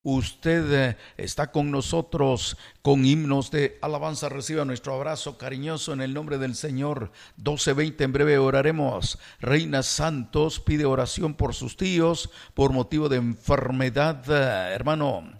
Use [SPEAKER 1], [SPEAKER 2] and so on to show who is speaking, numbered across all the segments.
[SPEAKER 1] Usted está con nosotros con himnos de alabanza. Reciba nuestro abrazo cariñoso en el nombre del Señor. 12:20, en breve oraremos. Reina Santos pide oración por sus tíos por motivo de enfermedad. Hermano,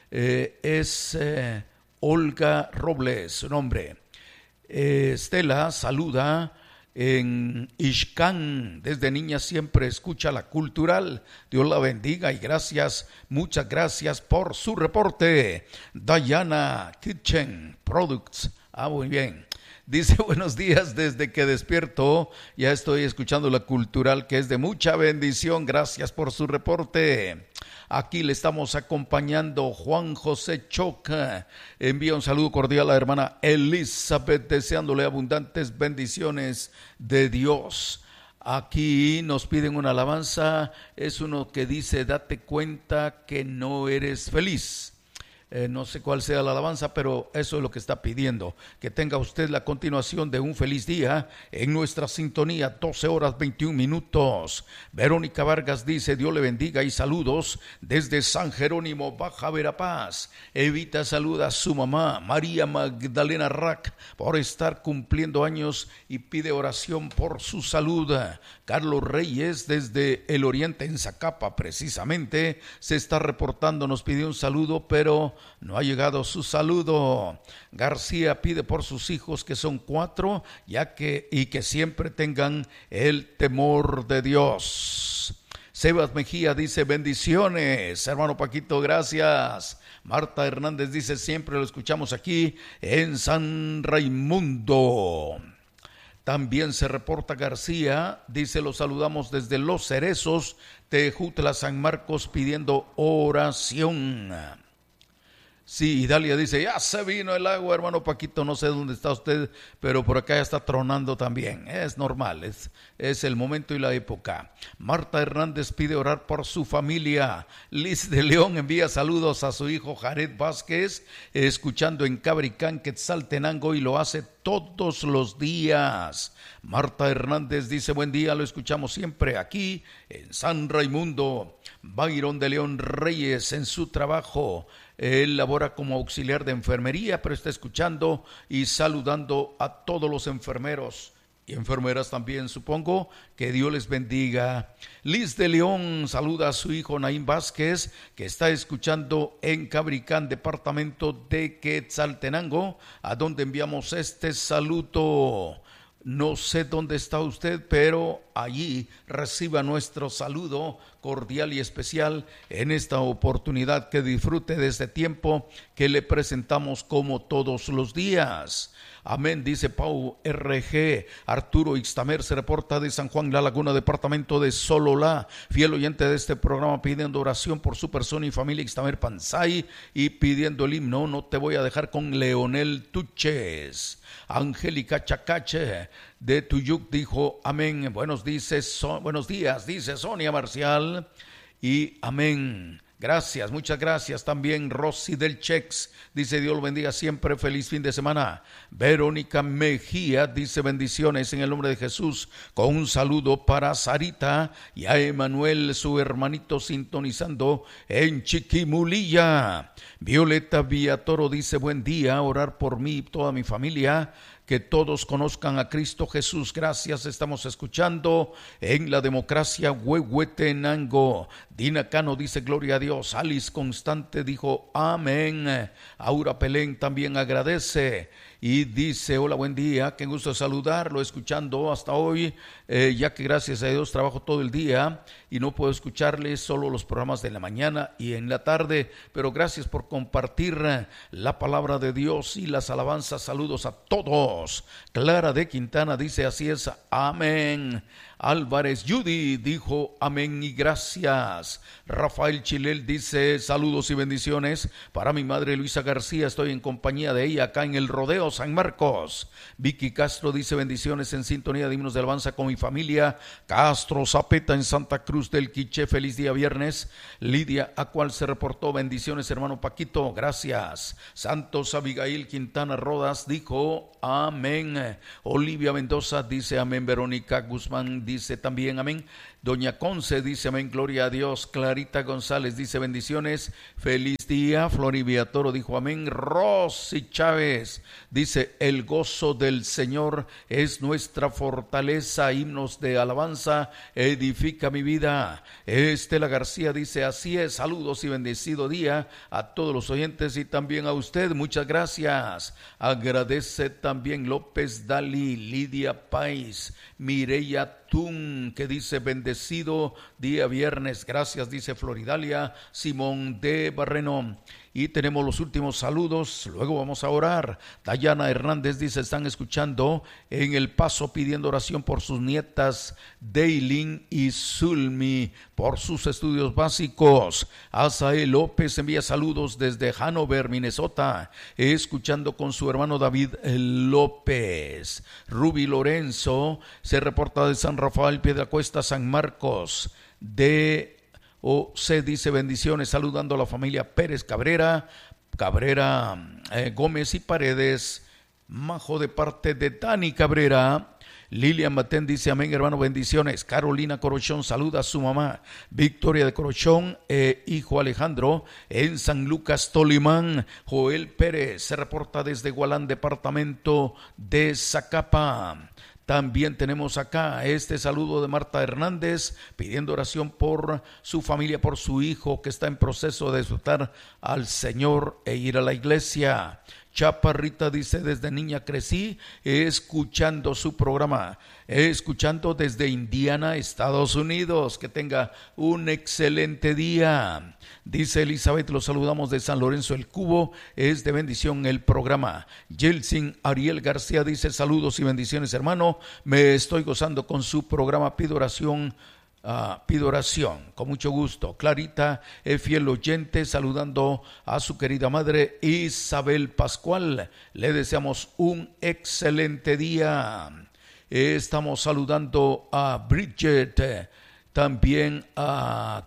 [SPEAKER 1] es Olga Robles, su nombre. Estela saluda en Ixcán. Desde niña siempre escucha la cultural. Dios la bendiga y gracias, muchas gracias por su reporte. Diana Kitchen Products. Muy bien. Dice, buenos días, desde que despierto ya estoy escuchando la cultural, que es de mucha bendición. Gracias por su reporte. Aquí le estamos acompañando Juan José Choca. Envía un saludo cordial a la hermana Elizabeth, deseándole abundantes bendiciones de Dios. Aquí nos piden una alabanza. Es uno que dice, date cuenta que no eres feliz. No sé cuál sea la alabanza, pero eso es lo que está pidiendo. Que tenga usted la continuación de un feliz día en nuestra sintonía, 12:21. Verónica Vargas dice, Dios le bendiga y saludos desde San Jerónimo, Baja Verapaz. Evita saluda a su mamá, María Magdalena Rack, por estar cumpliendo años y pide oración por su salud. Carlos Reyes, desde el oriente, en Zacapa precisamente, se está reportando, nos pidió un saludo, pero no ha llegado su saludo. García pide por sus hijos, que son 4, y que siempre tengan el temor de Dios. Sebas Mejía dice, bendiciones, hermano Paquito, gracias. Marta Hernández dice, siempre lo escuchamos aquí en San Raimundo. También se reporta García, dice, los saludamos desde Los Cerezos, Tejutla, San Marcos, pidiendo oración. Sí, Dalia dice, ya se vino el agua, hermano Paquito, no sé dónde está usted, pero por acá ya está tronando también. Es normal, es el momento y la época. Marta Hernández pide orar por su familia. Liz de León envía saludos a su hijo Jared Vázquez, escuchando en Cabricán, Quetzaltenango, y lo hace todos los días. Marta Hernández dice, buen día, lo escuchamos siempre aquí en San Raimundo. Byron de León Reyes, en su trabajo, él labora como auxiliar de enfermería, pero está escuchando y saludando a todos los enfermeros y enfermeras también, supongo. Que Dios les bendiga. Liz de León saluda a su hijo Naín Vázquez, que está escuchando en Cabricán, departamento de Quetzaltenango, a donde enviamos este saludo. No sé dónde está usted, pero allí reciba nuestro saludo cordial y especial en esta oportunidad. Que disfrute de este tiempo que le presentamos como todos los días. Amén, dice Pau RG. Arturo Ixtamer se reporta de San Juan La Laguna, departamento de Sololá, fiel oyente de este programa, pidiendo oración por su persona y familia. Ixtamer Panzay, y pidiendo el himno No te voy a dejar, con Leonel Tuches. Angélica Chacache de Tuyuc dijo amén. Buenos días, dice Sonia Marcial, y amén. Gracias, muchas gracias. También Rosy del Chex dice, Dios lo bendiga siempre, feliz fin de semana. Verónica Mejía dice, bendiciones en el nombre de Jesús, con un saludo para Sarita y a Emanuel, su hermanito, sintonizando en Chiquimulilla. Violeta Villatoro dice, buen día, orar por mí y toda mi familia, que todos conozcan a Cristo Jesús. Gracias, estamos escuchando en la democracia Huehuetenango. Dina Cano dice, gloria a Dios. Alice Constante dijo, amén. Aura Pelén también agradece y dice, hola, buen día, qué gusto saludarlo, escuchando hasta hoy, ya que gracias a Dios trabajo todo el día y no puedo escucharles, solo los programas de la mañana y en la tarde, pero gracias por compartir la palabra de Dios y las alabanzas. Saludos a todos. Clara de Quintana dice, así es, amén. Álvarez Judy dijo amén y gracias. Rafael Chilel dice, saludos y bendiciones para mi madre Luisa García, estoy en compañía de ella acá en el Rodeo San Marcos. Vicky Castro dice, bendiciones en sintonía de himnos de alabanza con mi familia. Castro Zapeta en Santa Cruz del Quiché, feliz día viernes. Lidia Acual se reportó, bendiciones hermano Paquito, gracias. Santos Abigail Quintana Rodas dijo amén. Olivia Mendoza dice amén. Verónica Guzmán dice también amén. Doña Conce dice amén, gloria a Dios. Clarita González dice bendiciones, feliz día. Floribia Toro dijo amén. Rosy Chávez dice el gozo del Señor es nuestra fortaleza. Himnos de alabanza edifica mi vida. Estela García dice así es, saludos y bendecido día a todos los oyentes y también a usted, muchas gracias. Agradece también López Dalí, Lidia Pais, Mireya Tun, que dice bendecido día viernes, gracias, dice Floridalia, Simón de Barreno. Y tenemos los últimos saludos, luego vamos a orar. Dayana Hernández dice, están escuchando en El Paso pidiendo oración por sus nietas Daylin y Zulmi, por sus estudios básicos. Asael López envía saludos desde Hanover, Minnesota, escuchando con su hermano David López. Ruby Lorenzo se reporta de San Rafael, Piedecuesta, San Marcos, se dice bendiciones, saludando a la familia Pérez Cabrera, Gómez y Paredes, Majo de parte de Dani Cabrera. Lilian Matén dice amén, hermano, bendiciones. Carolina Corochón saluda a su mamá Victoria de Corochón, hijo Alejandro en San Lucas, Tolimán. Joel Pérez se reporta desde Gualán, departamento de Zacapa. También tenemos acá este saludo de Marta Hernández pidiendo oración por su familia, por su hijo que está en proceso de disfrutar al Señor e ir a la iglesia. Chaparrita dice, desde niña crecí escuchando su programa, escuchando desde Indiana, Estados Unidos. Que tenga un excelente día. Dice Elizabeth, los saludamos de San Lorenzo el Cubo, es de bendición el programa. Yeltsin Ariel García dice, saludos y bendiciones, hermano, me estoy gozando con su programa, pido oración, con mucho gusto. Clarita, fiel oyente, saludando a su querida madre Isabel Pascual, le deseamos un excelente día. Estamos saludando a Bridget, también a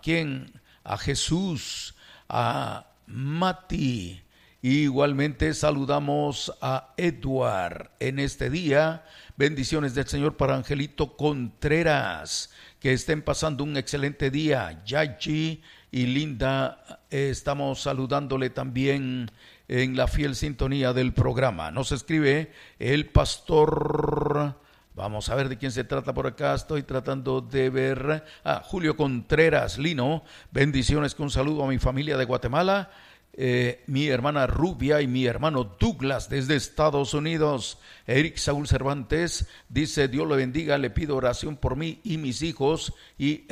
[SPEAKER 1] Jesús, a Mati. Igualmente saludamos a Edward en este día. Bendiciones del Señor para Angelito Contreras, que estén pasando un excelente día. Yachi y Linda, estamos saludándole también en la fiel sintonía del programa. Nos escribe el pastor, vamos a ver de quién se trata por acá, estoy tratando de ver, Julio Contreras Lino, bendiciones, con un saludo a mi familia de Guatemala, mi hermana Rubia y mi hermano Douglas desde Estados Unidos. Eric Saúl Cervantes dice, Dios le bendiga, le pido oración por mí y mis hijos y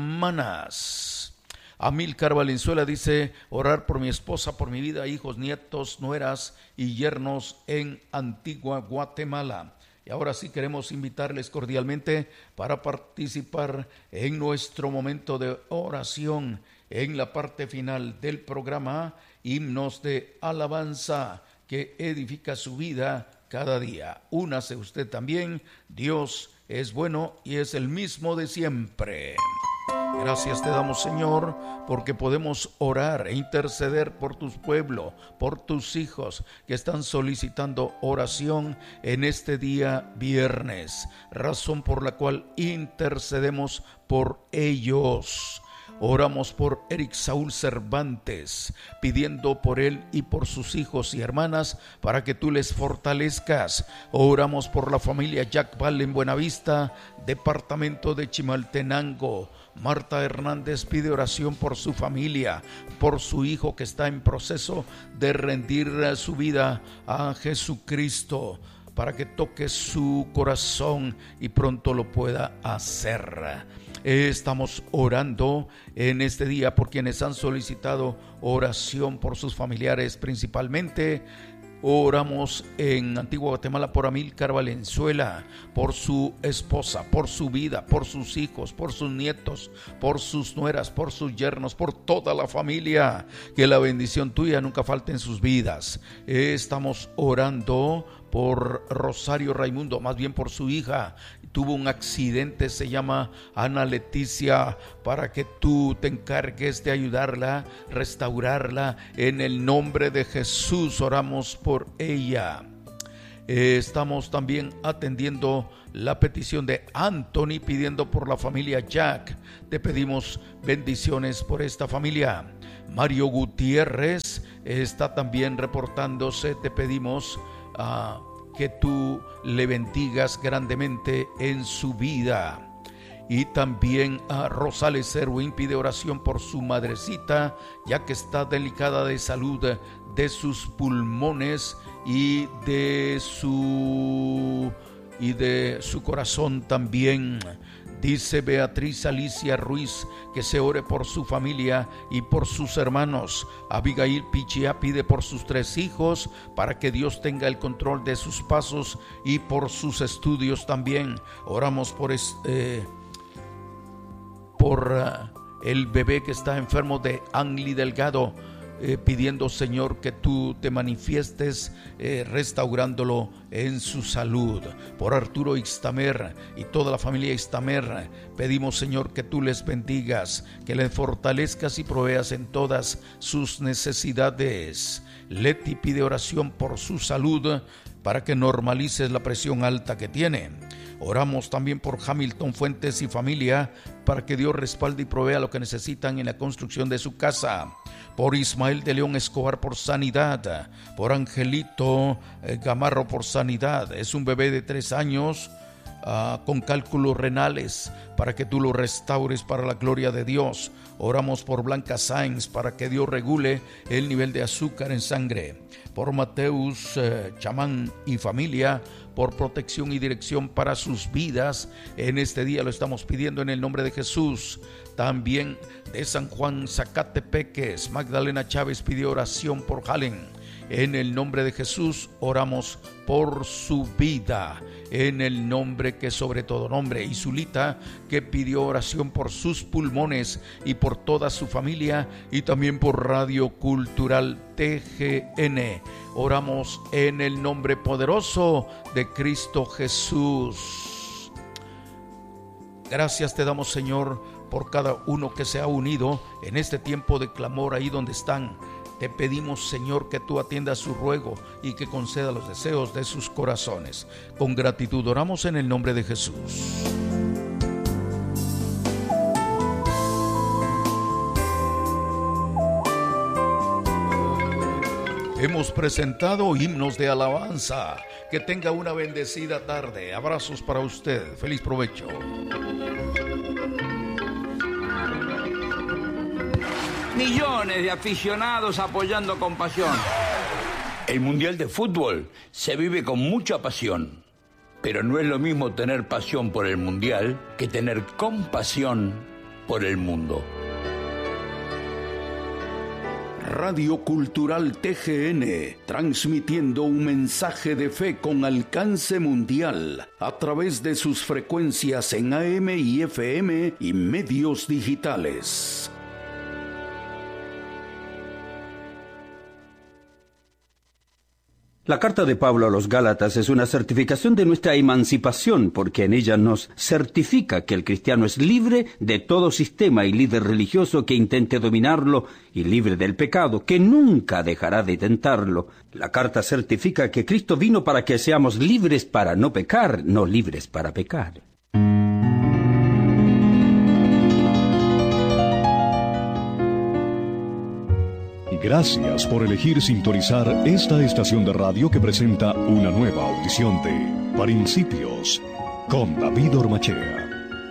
[SPEAKER 1] hermanas. Amílcar Valenzuela dice, orar por mi esposa, por mi vida, hijos, nietos, nueras y yernos en Antigua Guatemala. Y ahora sí queremos invitarles cordialmente para participar en nuestro momento de oración en la parte final del programa, himnos de alabanza que edifica su vida cada día. Únase usted también, Dios es bueno y es el mismo de siempre. Gracias te damos, Señor, porque podemos orar e interceder por tu pueblo, por tus hijos que están solicitando oración en este día viernes, razón por la cual intercedemos por ellos. Oramos por Eric Saúl Cervantes, pidiendo por él y por sus hijos y hermanas para que tú les fortalezcas. Oramos por la familia Jack Val en Buenavista, departamento de Chimaltenango. Marta Hernández pide oración por su familia, por su hijo que está en proceso de rendir su vida a Jesucristo, para que toque su corazón y pronto lo pueda hacer. Estamos orando en este día por quienes han solicitado oración por sus familiares principalmente. Oramos en Antigua Guatemala por Amílcar Valenzuela, por su esposa, por su vida, por sus hijos, por sus nietos, por sus nueras, por sus yernos, por toda la familia. Que la bendición tuya nunca falte en sus vidas. Estamos orando por Rosario Raimundo, más bien por su hija. Tuvo un accidente, se llama Ana Leticia, para que tú te encargues de ayudarla, restaurarla. En el nombre de Jesús oramos por ella. Estamos también atendiendo la petición de Anthony, pidiendo por la familia Jack. Te pedimos bendiciones por esta familia. Mario Gutiérrez está también reportándose. Te pedimos que tú le bendigas grandemente en su vida. Y también a Rosales Erwin pide oración por su madrecita, ya que está delicada de salud de sus pulmones y de su corazón también. Dice Beatriz Alicia Ruiz que se ore por su familia y por sus hermanos. Abigail Pichia pide por sus 3 hijos para que Dios tenga el control de sus pasos y por sus estudios también. Oramos por el bebé que está enfermo de Angli Delgado, pidiendo, Señor, que tú te manifiestes restaurándolo en su salud. Por Arturo Ixtamer y toda la familia Ixtamer pedimos, Señor, que tú les bendigas, que les fortalezcas y proveas en todas sus necesidades. Leti pide oración por su salud para que normalices la presión alta que tiene. Oramos también por Hamilton Fuentes y familia para que Dios respalde y provea lo que necesitan en la construcción de su casa. Por Ismael de León Escobar por sanidad. Por Angelito Gamarro por sanidad. Es un bebé de 3 años con cálculos renales, para que tú lo restaures para la gloria de Dios. Oramos por Blanca Sáenz para que Dios regule el nivel de azúcar en sangre. Por Mateus Chamán y familia, por protección y dirección para sus vidas. En este día lo estamos pidiendo en el nombre de Jesús. También de San Juan Zacatepeques, Magdalena Chávez pidió oración por Jalen. En el nombre de Jesús oramos por su vida, en el nombre que sobre todo nombre. Y Zulita, que pidió oración por sus pulmones y por toda su familia, y también por Radio Cultural TGN. Oramos en el nombre poderoso de Cristo Jesús. Gracias te damos, Señor, por cada uno que se ha unido en este tiempo de clamor ahí donde están. Te pedimos, Señor, que tú atiendas su ruego y que conceda los deseos de sus corazones. Con gratitud oramos en el nombre de Jesús. Hemos presentado himnos de alabanza. Que tenga una bendecida tarde. Abrazos para usted. Feliz provecho.
[SPEAKER 2] Millones de aficionados apoyando con pasión. El Mundial de Fútbol se vive con mucha pasión, pero no es lo mismo tener pasión por el Mundial que tener compasión por el mundo.
[SPEAKER 3] Radio Cultural TGN, transmitiendo un mensaje de fe con alcance mundial a través de sus frecuencias en AM y FM y medios digitales.
[SPEAKER 4] La carta de Pablo a los Gálatas es una certificación de nuestra emancipación, porque en ella nos certifica que el cristiano es libre de todo sistema y líder religioso que intente dominarlo, y libre del pecado, que nunca dejará de tentarlo. La carta certifica que Cristo vino para que seamos libres para no pecar, no libres para pecar.
[SPEAKER 5] Gracias por elegir sintonizar esta estación de radio que presenta una nueva audición de Principios con David Ormachea.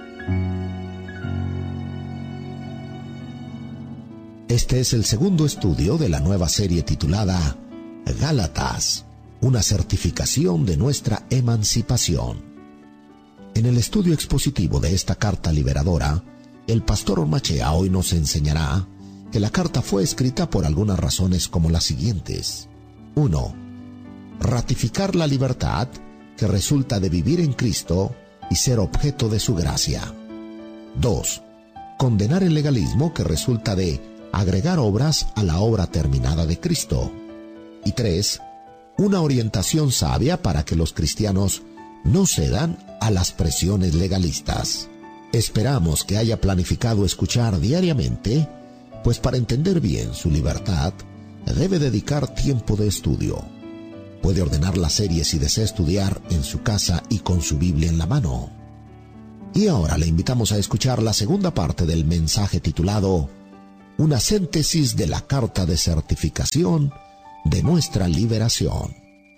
[SPEAKER 6] Este es el segundo estudio de la nueva serie titulada Gálatas, una certificación de nuestra emancipación. En el estudio expositivo de esta carta liberadora, el pastor Ormachea hoy nos enseñará que la carta fue escrita por algunas razones como las siguientes. 1. Ratificar la libertad que resulta de vivir en Cristo y ser objeto de su gracia. 2. Condenar el legalismo que resulta de agregar obras a la obra terminada de Cristo. Y 3. Una orientación sabia para que los cristianos no cedan a las presiones legalistas. Esperamos que haya planificado escuchar diariamente, pues para entender bien su libertad, debe dedicar tiempo de estudio. Puede ordenar la serie si desea estudiar en su casa y con su Biblia en la mano. Y ahora le invitamos a escuchar la segunda parte del mensaje titulado Una síntesis de la carta de certificación de nuestra liberación.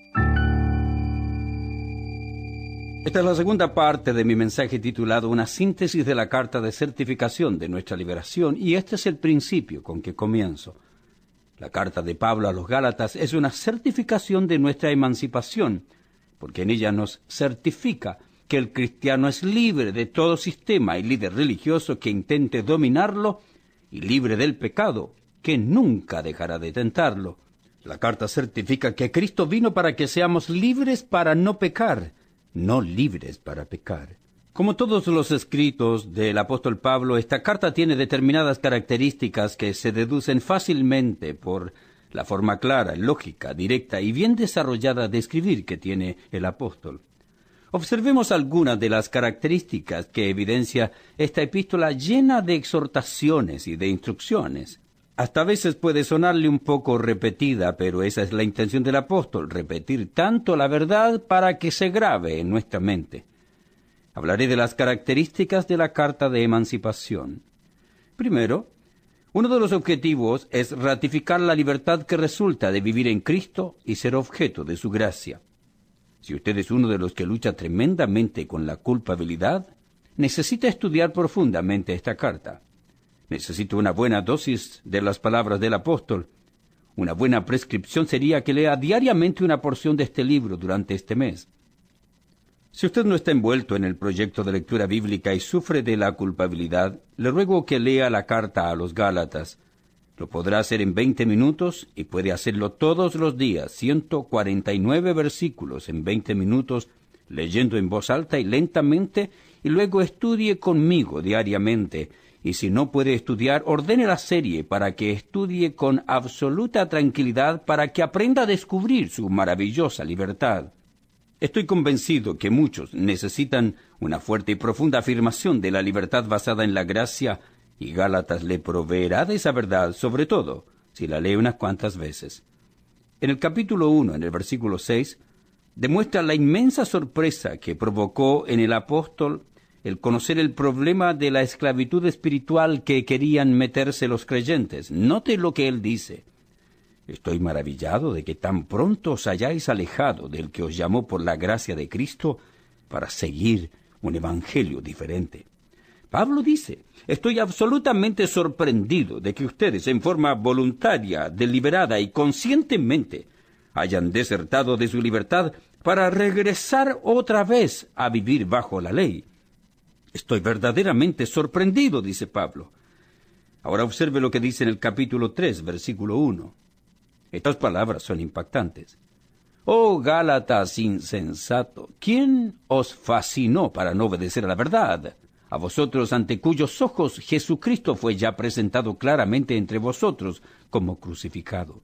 [SPEAKER 4] Esta es la segunda parte de mi mensaje titulado Una síntesis de la carta de certificación de nuestra liberación, y este es el principio con que comienzo. La carta de Pablo a los Gálatas es una certificación de nuestra emancipación, porque en ella nos certifica que el cristiano es libre de todo sistema y líder religioso que intente dominarlo, y libre del pecado, que nunca dejará de tentarlo. La carta certifica que Cristo vino para que seamos libres para no pecar, no libres para pecar. Como todos los escritos del apóstol Pablo, esta carta tiene determinadas características que se deducen fácilmente por la forma clara, lógica, directa y bien desarrollada de escribir que tiene el apóstol. Observemos algunas de las características que evidencia esta epístola llena de exhortaciones y de instrucciones. Hasta a veces puede sonarle un poco repetida, pero esa es la intención del apóstol, repetir tanto la verdad para que se grabe en nuestra mente. Hablaré de las características de la carta de emancipación. Primero, uno de los objetivos es ratificar la libertad que resulta de vivir en Cristo y ser objeto de su gracia. Si usted es uno de los que lucha tremendamente con la culpabilidad, necesita estudiar profundamente esta carta. Necesita una buena dosis de las palabras del apóstol. Una buena prescripción sería que lea diariamente una porción de este libro durante este mes. Si usted no está envuelto en el proyecto de lectura bíblica y sufre de la culpabilidad, le ruego que lea la carta a los Gálatas. Lo podrá hacer en 20 minutos y puede hacerlo todos los días, 149 versículos en 20 minutos, leyendo en voz alta y lentamente, y luego estudie conmigo diariamente. Y si no puede estudiar, ordene la serie para que estudie con absoluta tranquilidad para que aprenda a descubrir su maravillosa libertad. Estoy convencido que muchos necesitan una fuerte y profunda afirmación de la libertad basada en la gracia, y Gálatas le proveerá de esa verdad, sobre todo si la lee unas cuantas veces. En el capítulo 1, en el versículo 6, demuestra la inmensa sorpresa que provocó en el apóstol el conocer el problema de la esclavitud espiritual que querían meterse los creyentes. Note lo que él dice. Estoy maravillado de que tan pronto os hayáis alejado del que os llamó por la gracia de Cristo para seguir un evangelio diferente. Pablo dice, estoy absolutamente sorprendido de que ustedes en forma voluntaria, deliberada y conscientemente hayan desertado de su libertad para regresar otra vez a vivir bajo la ley. Estoy verdaderamente sorprendido, dice Pablo. Ahora observe lo que dice en el capítulo 3, versículo 1. Estas palabras son impactantes. Oh Gálatas insensato, ¿quién os fascinó para no obedecer a la verdad? A vosotros ante cuyos ojos Jesucristo fue ya presentado claramente entre vosotros como crucificado.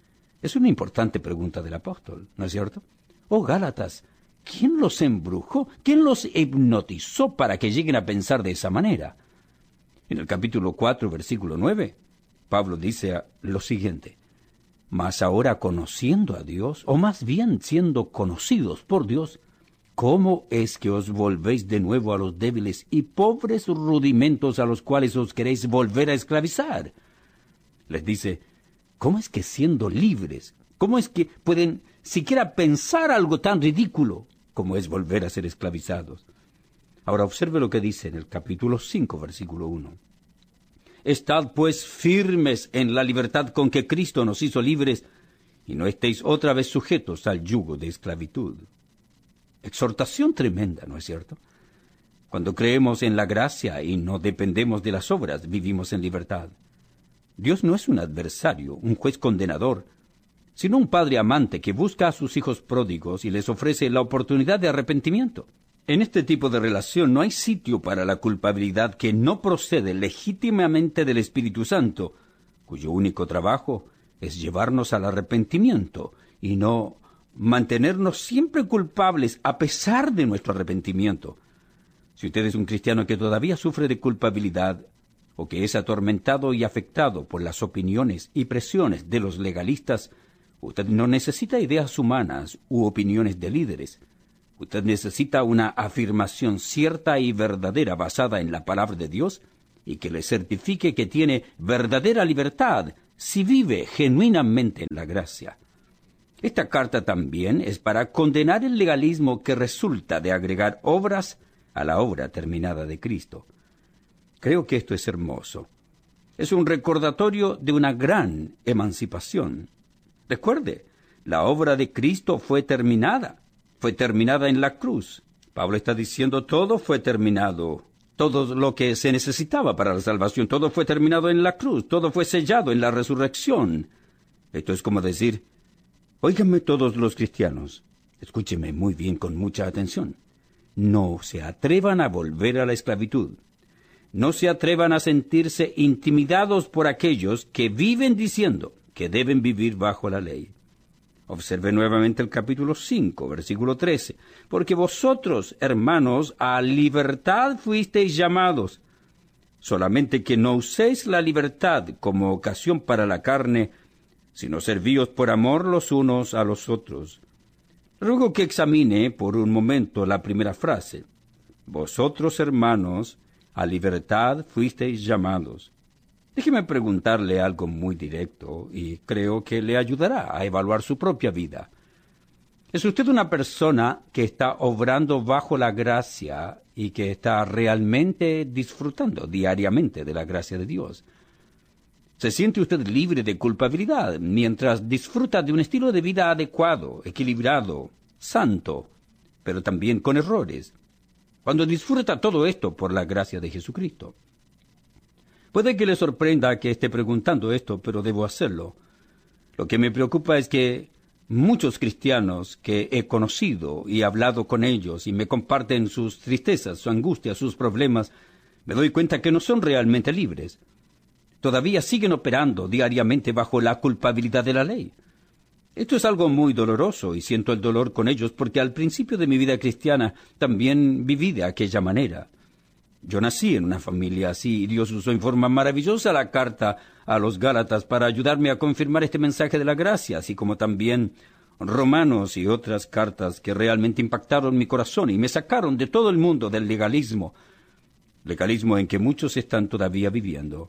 [SPEAKER 4] Es una importante pregunta del apóstol, ¿no es cierto? Oh Gálatas, ¿quién los embrujó? ¿Quién los hipnotizó para que lleguen a pensar de esa manera? En el capítulo 4, versículo 9, Pablo dice lo siguiente. Mas ahora conociendo a Dios, o más bien siendo conocidos por Dios, ¿cómo es que os volvéis de nuevo a los débiles y pobres rudimentos a los cuales os queréis volver a esclavizar? Les dice, ¿cómo es que siendo libres, cómo es que pueden siquiera pensar algo tan ridículo como es volver a ser esclavizados? Ahora observe lo que dice en el capítulo 5, versículo 1. Estad pues firmes en la libertad con que Cristo nos hizo libres, y no estéis otra vez sujetos al yugo de esclavitud. Exhortación tremenda, ¿no es cierto? Cuando creemos en la gracia y no dependemos de las obras, vivimos en libertad. Dios no es un adversario, un juez condenador, sino un padre amante que busca a sus hijos pródigos y les ofrece la oportunidad de arrepentimiento. En este tipo de relación no hay sitio para la culpabilidad que no procede legítimamente del Espíritu Santo, cuyo único trabajo es llevarnos al arrepentimiento y no mantenernos siempre culpables a pesar de nuestro arrepentimiento. Si usted es un cristiano que todavía sufre de culpabilidad o que es atormentado y afectado por las opiniones y presiones de los legalistas, Usted no necesita ideas humanas u opiniones de líderes. Usted necesita una afirmación cierta y verdadera basada en la palabra de Dios y que le certifique que tiene verdadera libertad si vive genuinamente en la gracia. Esta carta también es para condenar el legalismo que resulta de agregar obras a la obra terminada de Cristo. Creo que esto es hermoso. Es un recordatorio de una gran emancipación. Recuerde, la obra de Cristo fue terminada en la cruz. Pablo está diciendo todo fue terminado. Todo lo que se necesitaba para la salvación, todo fue terminado en la cruz, todo fue sellado en la resurrección. Esto es como decir, óiganme todos los cristianos, escúchenme muy bien con mucha atención. No se atrevan a volver a la esclavitud. No se atrevan a sentirse intimidados por aquellos que viven diciendo que deben vivir bajo la ley. Observe nuevamente el capítulo 5, versículo 13. Porque vosotros, hermanos, a libertad fuisteis llamados, solamente que no uséis la libertad como ocasión para la carne, sino servíos por amor los unos a los otros. Ruego que examine por un momento la primera frase. Vosotros, hermanos, a libertad fuisteis llamados. Déjeme preguntarle algo muy directo y creo que le ayudará a evaluar su propia vida. ¿Es usted una persona que está obrando bajo la gracia y que está realmente disfrutando diariamente de la gracia de Dios? ¿Se siente usted libre de culpabilidad mientras disfruta de un estilo de vida adecuado, equilibrado, santo, pero también con errores? Cuando disfruta todo esto por la gracia de Jesucristo. Puede que le sorprenda que esté preguntando esto, pero debo hacerlo. Lo que me preocupa es que muchos cristianos que he conocido y hablado con ellos y me comparten sus tristezas, su angustia, sus problemas, me doy cuenta que no son realmente libres. Todavía siguen operando diariamente bajo la culpabilidad de la ley. Esto es algo muy doloroso y siento el dolor con ellos porque al principio de mi vida cristiana también viví de aquella manera. Yo nací en una familia así y Dios usó en forma maravillosa la carta a los Gálatas para ayudarme a confirmar este mensaje de la gracia, así como también Romanos y otras cartas que realmente impactaron mi corazón y me sacaron de todo el mundo del legalismo en que muchos están todavía viviendo.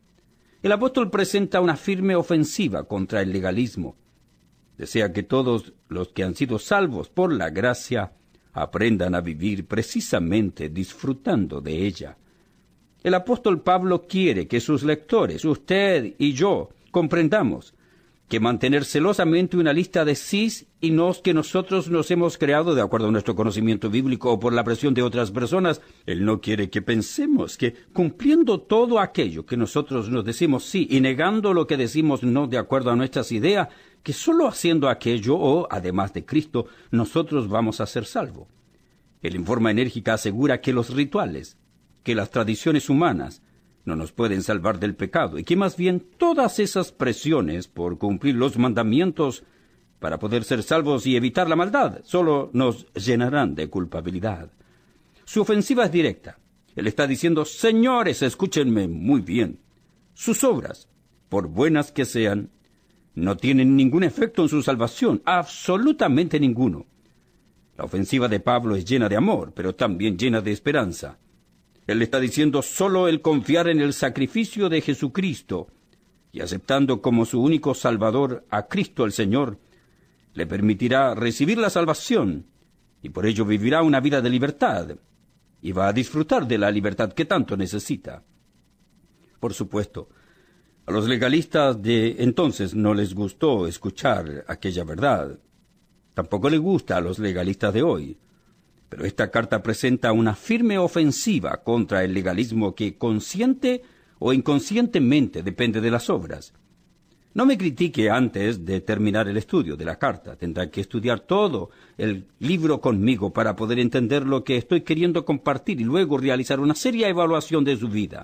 [SPEAKER 4] El apóstol presenta una firme ofensiva contra el legalismo. Desea que todos los que han sido salvos por la gracia aprendan a vivir precisamente disfrutando de ella. El apóstol Pablo quiere que sus lectores, usted y yo, comprendamos que mantener celosamente una lista de sís y nos que nosotros nos hemos creado de acuerdo a nuestro conocimiento bíblico o por la presión de otras personas, Él no quiere que pensemos que cumpliendo todo aquello que nosotros nos decimos sí y negando lo que decimos no de acuerdo a nuestras ideas, que solo haciendo aquello o, además de Cristo, nosotros vamos a ser salvos. Él en forma enérgica asegura que los rituales, que las tradiciones humanas, no nos pueden salvar del pecado, y que más bien todas esas presiones por cumplir los mandamientos para poder ser salvos y evitar la maldad, solo nos llenarán de culpabilidad. Su ofensiva es directa. Él está diciendo, señores, escúchenme muy bien. Sus obras, por buenas que sean, no tienen ningún efecto en su salvación, absolutamente ninguno. La ofensiva de Pablo es llena de amor, pero también llena de esperanza. Él está diciendo solo el confiar en el sacrificio de Jesucristo y aceptando como su único Salvador a Cristo el Señor, le permitirá recibir la salvación y por ello vivirá una vida de libertad y va a disfrutar de la libertad que tanto necesita. Por supuesto, a los legalistas de entonces no les gustó escuchar aquella verdad. Tampoco les gusta a los legalistas de hoy. Pero esta carta presenta una firme ofensiva contra el legalismo que consciente o inconscientemente depende de las obras. No me critique antes de terminar el estudio de la carta. Tendrá que estudiar todo el libro conmigo para poder entender lo que estoy queriendo compartir y luego realizar una seria evaluación de su vida.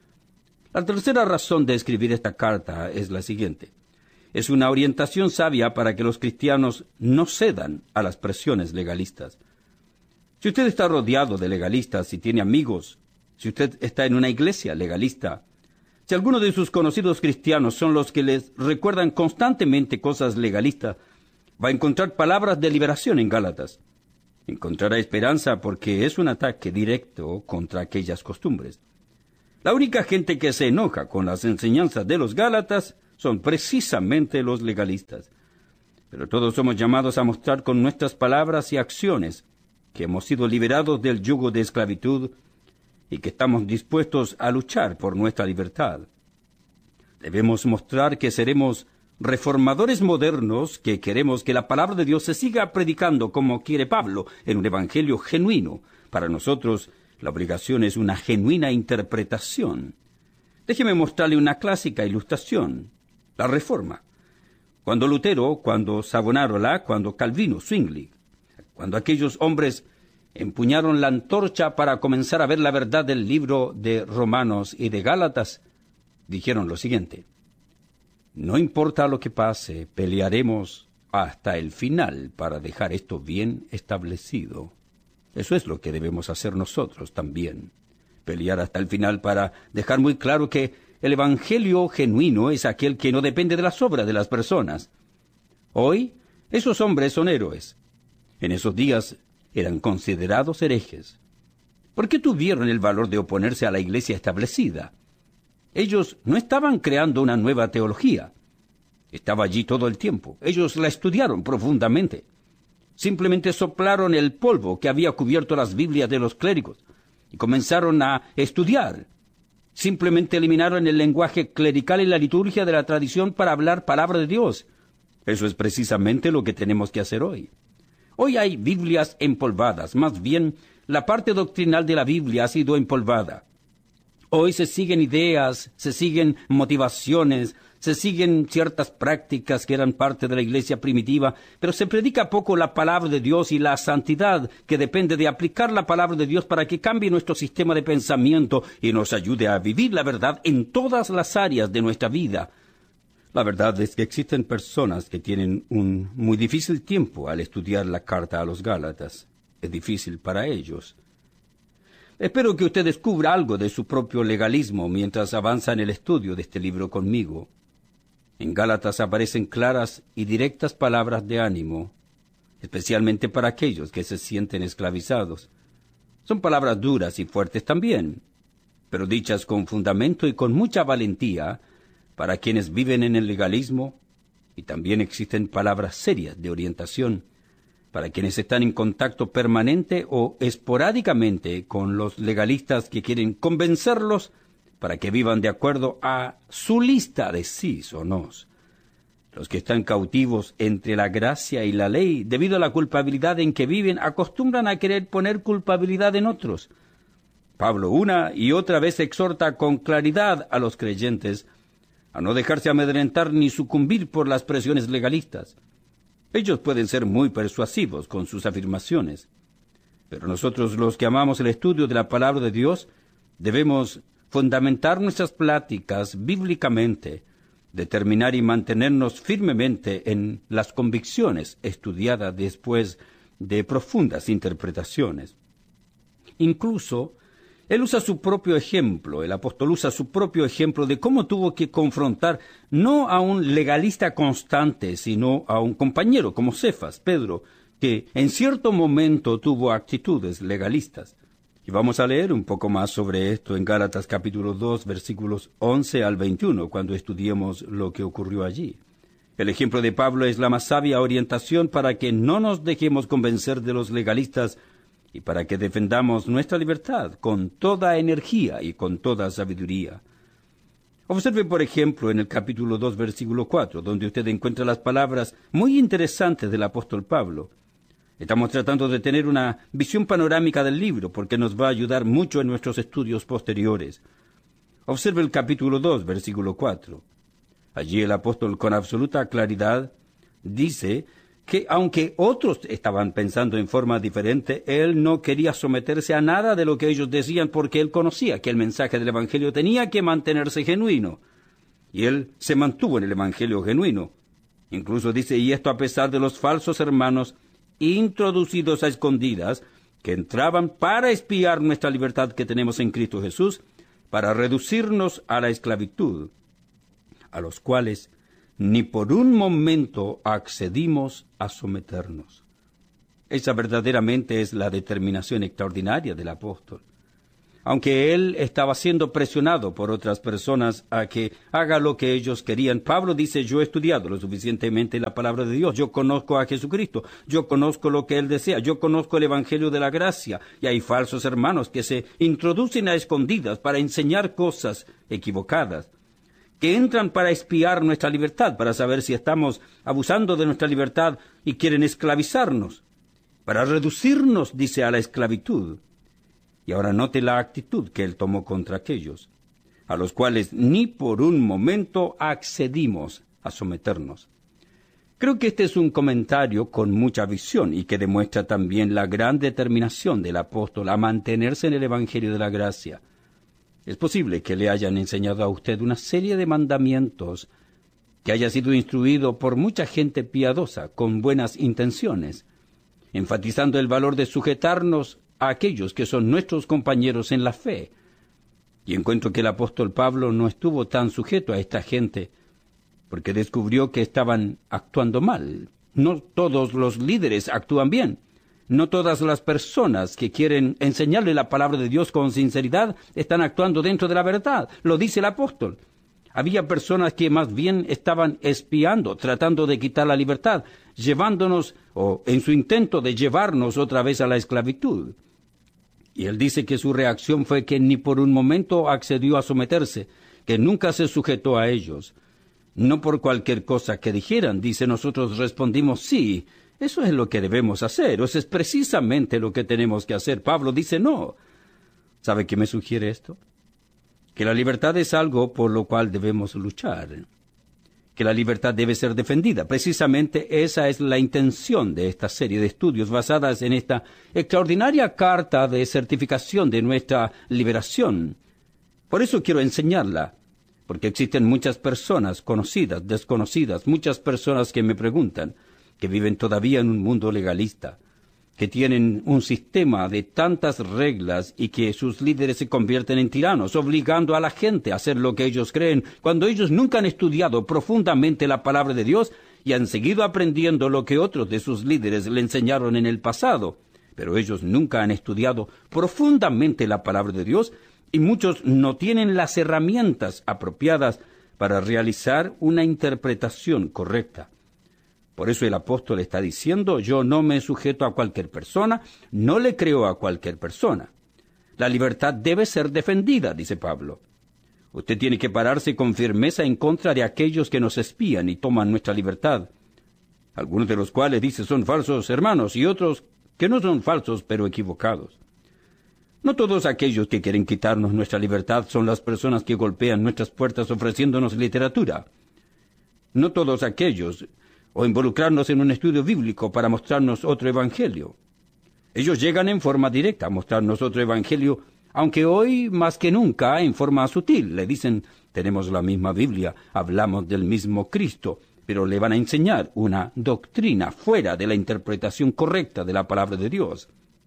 [SPEAKER 4] La tercera razón de escribir esta carta es la siguiente. Es una orientación sabia para que los cristianos no cedan a las presiones legalistas. Si usted está rodeado de legalistas y tiene amigos, si usted está en una iglesia legalista, Si algunos de sus conocidos cristianos son los que les recuerdan constantemente cosas legalistas, va a encontrar palabras de liberación en Gálatas. Encontrará esperanza porque es un ataque directo contra aquellas costumbres. La única gente que se enoja con las enseñanzas de los Gálatas son precisamente los legalistas. Pero todos somos llamados a mostrar con nuestras palabras y acciones que hemos sido liberados del yugo de esclavitud y que estamos dispuestos a luchar por nuestra libertad. Debemos mostrar que seremos reformadores modernos que queremos que la palabra de Dios se siga predicando como quiere Pablo, en un evangelio genuino. Para nosotros, la obligación es una genuina interpretación. Déjeme mostrarle una clásica ilustración. La Reforma. Cuando Lutero, cuando Savonarola, cuando Calvino, Zwingli, cuando aquellos hombres empuñaron la antorcha para comenzar a ver la verdad del libro de Romanos y de Gálatas, dijeron lo siguiente: no importa lo que pase, pelearemos hasta el final para dejar esto bien establecido. Eso es lo que debemos hacer nosotros también, pelear hasta el final para dejar muy claro que el evangelio genuino es aquel que no depende de las obras de las personas. Hoy, esos hombres son héroes. En esos días eran considerados herejes. ¿Por qué tuvieron el valor de oponerse a la iglesia establecida? Ellos no estaban creando una nueva teología. Estaba allí todo el tiempo. Ellos la estudiaron profundamente. Simplemente soplaron el polvo que había cubierto las Biblias de los clérigos y comenzaron a estudiar. Simplemente eliminaron el lenguaje clerical y la liturgia de la tradición para hablar palabra de Dios. Eso es precisamente lo que tenemos que hacer hoy. Hoy hay Biblias empolvadas, más bien la parte doctrinal de la Biblia ha sido empolvada. Hoy se siguen ideas, se siguen motivaciones, se siguen ciertas prácticas que eran parte de la iglesia primitiva, pero se predica poco la palabra de Dios y la santidad que depende de aplicar la palabra de Dios para que cambie nuestro sistema de pensamiento y nos ayude a vivir la verdad en todas las áreas de nuestra vida. La verdad es que existen personas que tienen un muy difícil tiempo al estudiar la carta a los Gálatas. Es difícil para ellos. Espero que usted descubra algo de su propio legalismo mientras avanza en el estudio de este libro conmigo. En Gálatas aparecen claras y directas palabras de ánimo, especialmente para aquellos que se sienten esclavizados. Son palabras duras y fuertes también, pero dichas con fundamento y con mucha valentía para quienes viven en el legalismo, y también existen palabras serias de orientación para quienes están en contacto permanente o esporádicamente con los legalistas que quieren convencerlos para que vivan de acuerdo a su lista de sís o nos. Los que están cautivos entre la gracia y la ley, debido a la culpabilidad en que viven, acostumbran a querer poner culpabilidad en otros. Pablo una y otra vez exhorta con claridad a los creyentes a no dejarse amedrentar ni sucumbir por las presiones legalistas. Ellos pueden ser muy persuasivos con sus afirmaciones, pero nosotros, los que amamos el estudio de la palabra de Dios, debemos fundamentar nuestras pláticas bíblicamente, determinar y mantenernos firmemente en las convicciones estudiadas después de profundas interpretaciones. Incluso, él usa su propio ejemplo, el apóstol usa su propio ejemplo de cómo tuvo que confrontar no a un legalista constante, sino a un compañero como Cefas, Pedro, que en cierto momento tuvo actitudes legalistas. Y vamos a leer un poco más sobre esto en Gálatas capítulo 2, versículos 11 al 21, cuando estudiemos lo que ocurrió allí. El ejemplo de Pablo es la más sabia orientación para que no nos dejemos convencer de los legalistas y para que defendamos nuestra libertad con toda energía y con toda sabiduría. Observe, por ejemplo, en el capítulo 2, versículo 4, donde usted encuentra las palabras muy interesantes del apóstol Pablo. Estamos tratando de tener una visión panorámica del libro, porque nos va a ayudar mucho en nuestros estudios posteriores. Observe el capítulo 2, versículo 4. Allí el apóstol, con absoluta claridad, dice que aunque otros estaban pensando en forma diferente, él no quería someterse a nada de lo que ellos decían, porque él conocía que el mensaje del Evangelio tenía que mantenerse genuino. Y él se mantuvo en el Evangelio genuino. Incluso dice, y esto a pesar de los falsos hermanos introducidos a escondidas, que entraban para espiar nuestra libertad que tenemos en Cristo Jesús, para reducirnos a la esclavitud, a los cuales ni por un momento accedimos a someternos. Esa verdaderamente es la determinación extraordinaria del apóstol. Aunque él estaba siendo presionado por otras personas a que haga lo que ellos querían, Pablo dice: yo he estudiado lo suficientemente la palabra de Dios, yo conozco a Jesucristo, yo conozco lo que él desea, yo conozco el evangelio de la gracia, y hay falsos hermanos que se introducen a escondidas para enseñar cosas equivocadas, que entran para espiar nuestra libertad, para saber si estamos abusando de nuestra libertad y quieren esclavizarnos, para reducirnos, dice, a la esclavitud. Y ahora note la actitud que él tomó contra aquellos, a los cuales ni por un momento accedimos a someternos. Creo que este es un comentario con mucha visión y que demuestra también la gran determinación del apóstol a mantenerse en el evangelio de la gracia. Es posible que le hayan enseñado a usted una serie de mandamientos, que haya sido instruido por mucha gente piadosa, con buenas intenciones, enfatizando el valor de sujetarnos a aquellos que son nuestros compañeros en la fe. Y encuentro que el apóstol Pablo no estuvo tan sujeto a esta gente, porque descubrió que estaban actuando mal. No todos los líderes actúan bien. No todas las personas que quieren enseñarle la palabra de Dios con sinceridad están actuando dentro de la verdad. Lo dice el apóstol. Había personas que más bien estaban espiando, tratando de quitar la libertad, llevándonos, o en su intento de llevarnos otra vez a la esclavitud. Y él dice que su reacción fue que ni por un momento accedió a someterse, que nunca se sujetó a ellos. No por cualquier cosa que dijeran, dice, nosotros respondimos sí, eso es lo que debemos hacer, eso es precisamente lo que tenemos que hacer. Pablo dice no. ¿Sabe qué me sugiere esto? Que la libertad es algo por lo cual debemos luchar, que la libertad debe ser defendida. Precisamente esa es la intención de esta serie de estudios basadas en esta extraordinaria carta de certificación de nuestra liberación. Por eso quiero enseñarla, porque existen muchas personas conocidas, desconocidas, muchas personas que me preguntan, que viven todavía en un mundo legalista, que tienen un sistema de tantas reglas y que sus líderes se convierten en tiranos, obligando a la gente a hacer lo que ellos creen, cuando ellos nunca han estudiado profundamente la palabra de Dios y han seguido aprendiendo lo que otros de sus líderes le enseñaron en el pasado. Pero ellos nunca han estudiado profundamente la palabra de Dios y muchos no tienen las herramientas apropiadas para realizar una interpretación correcta. Por eso el apóstol está diciendo, yo no me sujeto a cualquier persona, no le creo a cualquier persona. La libertad debe ser defendida, dice Pablo. Usted tiene que pararse con firmeza en contra de aquellos que nos espían y toman nuestra libertad. Algunos de los cuales, dice, son falsos hermanos y otros que no son falsos pero equivocados. No todos aquellos que quieren quitarnos nuestra libertad son las personas que golpean nuestras puertas ofreciéndonos literatura. No todos aquellos, o involucrarnos en un estudio bíblico para mostrarnos otro evangelio. Ellos llegan en forma directa a mostrarnos otro evangelio, aunque hoy más que nunca en forma sutil. Le dicen, tenemos la misma Biblia, hablamos del mismo Cristo, pero le van a enseñar una doctrina fuera de la interpretación correcta de la palabra de Dios.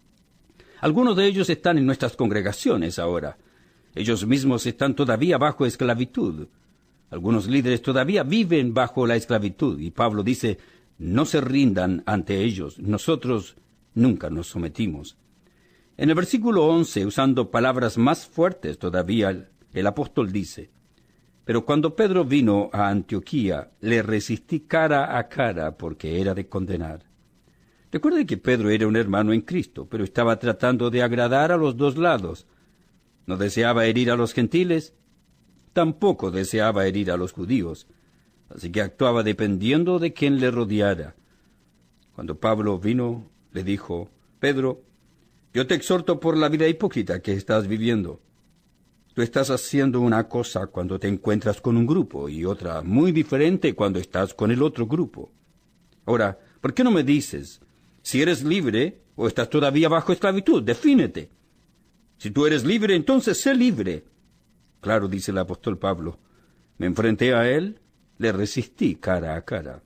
[SPEAKER 4] Algunos de ellos están en nuestras congregaciones ahora. Ellos mismos están todavía bajo esclavitud. Algunos líderes todavía viven bajo la esclavitud, y Pablo dice, no se rindan ante ellos, nosotros nunca nos sometimos. En el versículo 11, usando palabras más fuertes todavía, el apóstol dice, pero cuando Pedro vino a Antioquía, le resistí cara a cara porque era de condenar. Recuerde que Pedro era un hermano en Cristo, pero estaba tratando de agradar a los dos lados. No deseaba herir a los gentiles, tampoco deseaba herir a los judíos, así que actuaba dependiendo de quien le rodeara. Cuando Pablo vino, le dijo, Pedro, yo te exhorto por la vida hipócrita que estás viviendo. Tú estás haciendo una cosa cuando te encuentras con un grupo y otra muy diferente cuando estás con el otro grupo. Ahora, ¿por qué no me dices si eres libre o estás todavía bajo esclavitud? Defínete. Si tú eres libre, entonces sé libre. Claro, dice el apóstol Pablo, me enfrenté a él, le resistí cara a cara.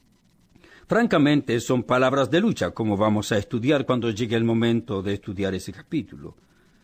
[SPEAKER 4] Francamente, son palabras de lucha, como vamos a estudiar cuando llegue el momento de estudiar ese capítulo.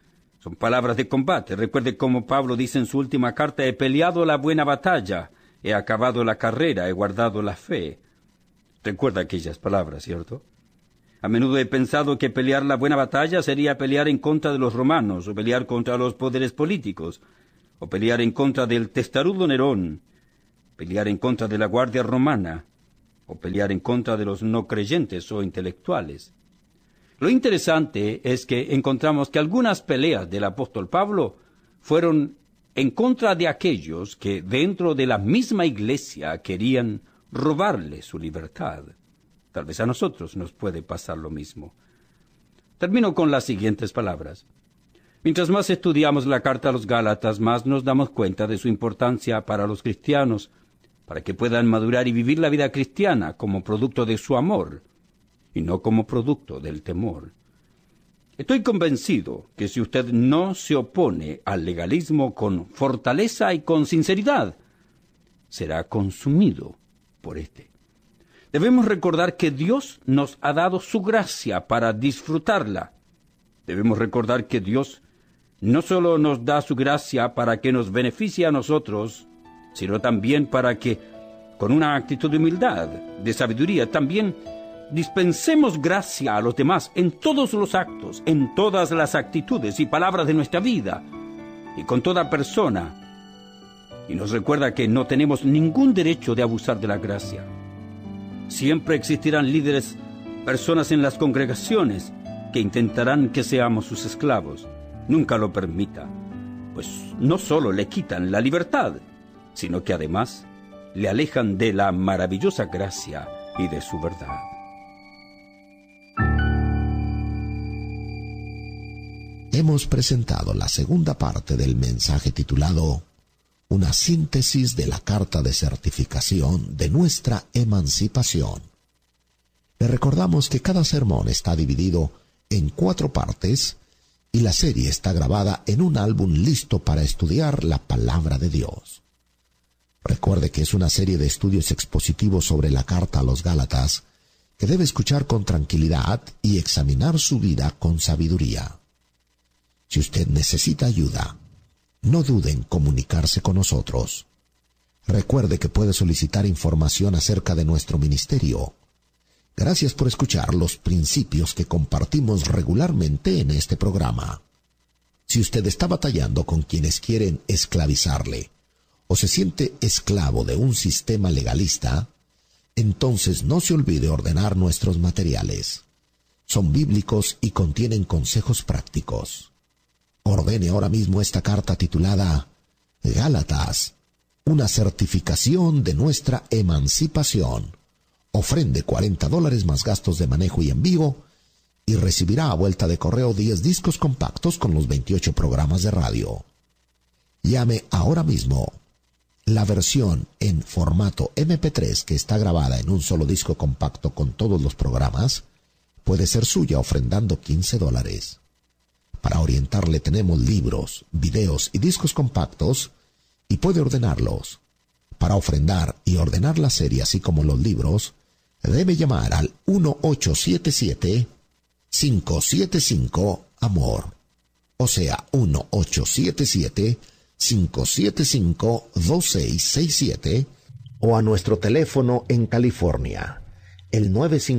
[SPEAKER 4] Son palabras de combate. Recuerde cómo Pablo dice en su última carta: he peleado la buena batalla, he acabado la carrera, he guardado la fe. Recuerda aquellas palabras, ¿cierto? A menudo he pensado que pelear la buena batalla sería pelear en contra de los romanos, o pelear contra los poderes políticos, o pelear en contra del testarudo Nerón, pelear en contra de la Guardia Romana, o pelear en contra de los no creyentes o intelectuales. Lo interesante es que encontramos que algunas peleas del apóstol Pablo fueron en contra de aquellos que dentro de la misma iglesia querían robarle su libertad. Tal vez a nosotros nos puede pasar lo mismo. Termino con las siguientes palabras. Mientras más estudiamos la carta a los Gálatas, más nos damos cuenta de su importancia para los cristianos, para que puedan madurar y vivir la vida cristiana como producto de su amor, y no como producto del temor. Estoy convencido que si usted no se opone al legalismo con fortaleza y con sinceridad, será consumido por este. Debemos recordar que Dios nos ha dado su gracia para disfrutarla. Debemos recordar que Dios no solo nos da su gracia para que nos beneficie a nosotros, sino también para que, con una actitud de humildad, de sabiduría, también dispensemos gracia a los demás en todos los actos, en todas las actitudes y palabras de nuestra vida, y con toda persona. Y nos recuerda que no tenemos ningún derecho de abusar de la gracia. Siempre existirán líderes, personas en las congregaciones, que intentarán que seamos sus esclavos. Nunca lo permita, pues no solo le quitan la libertad, sino que además le alejan de la maravillosa gracia y de su verdad.
[SPEAKER 6] Hemos presentado la segunda parte del mensaje titulado Una síntesis de la carta de certificación de nuestra emancipación. Le recordamos que cada sermón está dividido en 4 partes y la serie está grabada en un álbum listo para estudiar la palabra de Dios. Recuerde que es una serie de estudios expositivos sobre la carta a los Gálatas que debe escuchar con tranquilidad y examinar su vida con sabiduría. Si usted necesita ayuda, no dude en comunicarse con nosotros. Recuerde que puede solicitar información acerca de nuestro ministerio. Gracias por escuchar los principios que compartimos regularmente en este programa. Si usted está batallando con quienes quieren esclavizarle o se siente esclavo de un sistema legalista, entonces no se olvide ordenar nuestros materiales. Son bíblicos y contienen consejos prácticos. Ordene ahora mismo esta carta titulada Gálatas, una certificación de nuestra emancipación. Ofrende $40 más gastos de manejo y envío y recibirá a vuelta de correo 10 discos compactos con los 28 programas de radio. Llame ahora mismo. La versión en formato MP3 que está grabada en un solo disco compacto con todos los programas puede ser suya ofrendando $15. Para orientarle tenemos libros, videos y discos compactos y puede ordenarlos. Para ofrendar y ordenar la serie así como los libros, debe llamar al 1877-575-AMOR. O sea, 1877-575-2667 o a nuestro teléfono en California, el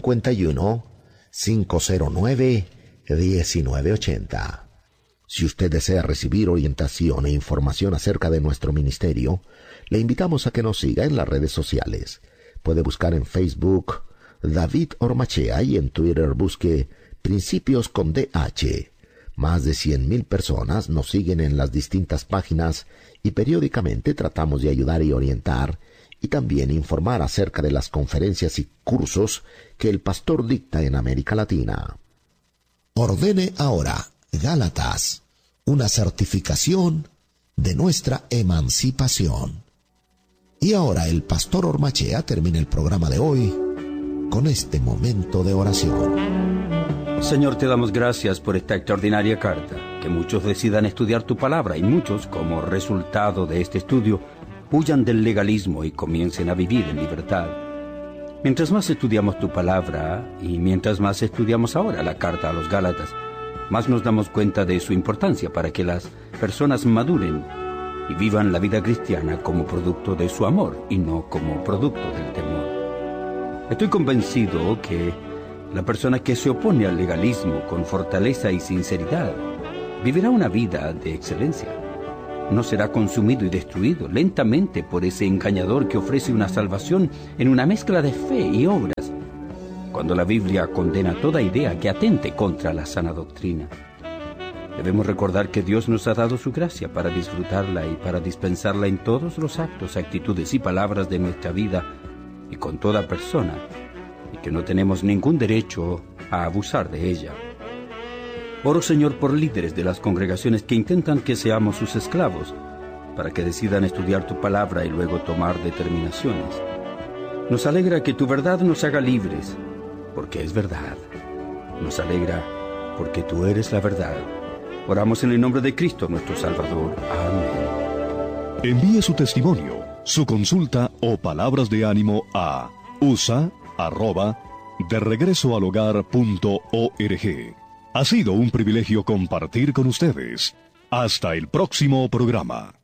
[SPEAKER 6] 951-509-1980. Si usted desea recibir orientación e información acerca de nuestro ministerio, le invitamos a que nos siga en las redes sociales. Puede buscar en Facebook David Ormachea y en Twitter busque Principios con DH. Más de 100,000 personas nos siguen en las distintas páginas y periódicamente tratamos de ayudar y orientar y también informar acerca de las conferencias y cursos que el pastor dicta en América Latina. Ordene ahora Gálatas, una certificación de nuestra emancipación. Y ahora el pastor Ormachea termina el programa de hoy con este momento de oración.
[SPEAKER 4] Señor, te damos gracias por esta extraordinaria carta, que muchos decidan estudiar tu palabra y muchos, como resultado de este estudio, huyan del legalismo y comiencen a vivir en libertad. Mientras más estudiamos tu palabra y mientras más estudiamos ahora la carta a los Gálatas, más nos damos cuenta de su importancia para que las personas maduren y vivan la vida cristiana como producto de su amor y no como producto del temor. Estoy convencido que la persona que se opone al legalismo con fortaleza y sinceridad vivirá una vida de excelencia. No será consumido y destruido lentamente por ese engañador que ofrece una salvación en una mezcla de fe y obras, cuando la Biblia condena toda idea que atente contra la sana doctrina. Debemos recordar que Dios nos ha dado su gracia para disfrutarla y para dispensarla en todos los actos, actitudes y palabras de nuestra vida y con toda persona, y que no tenemos ningún derecho a abusar de ella. Oro, Señor, por líderes de las congregaciones que intentan que seamos sus esclavos, para que decidan estudiar tu palabra y luego tomar determinaciones. Nos alegra que tu verdad nos haga libres, porque es verdad. Nos alegra porque tú eres la verdad. Oramos en el nombre de Cristo, nuestro Salvador. Amén.
[SPEAKER 5] Envíe su testimonio, su consulta o palabras de ánimo a usa@deregresoalhogar.org. Ha sido un privilegio compartir con ustedes. Hasta el próximo programa.